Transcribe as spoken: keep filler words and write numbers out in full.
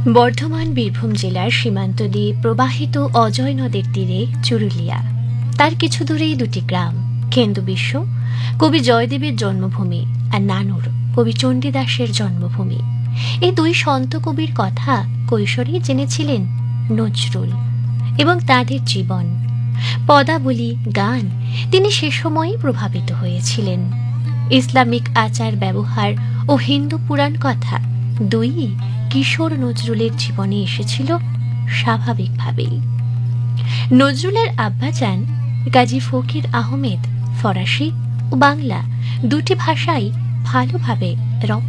বর্ধমান বীরভূম জেলার সীমান্ত দিয়ে প্রবাহিত অজয় নদের তীরে চুরুলিয়া, তার কিছু দূরেই দুটি গ্রাম, কেন্দ্রবিশ্ব কবি জয়দেবের জন্মভূমি আর নানুর কবি চণ্ডীদাসের জন্মভূমি। এই দুই সন্ত কবির কথা কৈশোরেই জেনেছিলেন নজরুল এবং তাদের জীবন, পদাবলী, গান তিনি সে সময়ই প্রভাবিত হয়েছিলেন। ইসলামিক আচার ব্যবহার ও হিন্দু পুরাণ কথা দুই কিশোর নজরুলের জীবনে এসেছিল স্বাভাবিকভাবেই। নজরুলের আব্বাজান গাজী ফকির আহমেদ ফরাসি ও বাংলা দুটি ভাষাই ভালোভাবে রপ্ত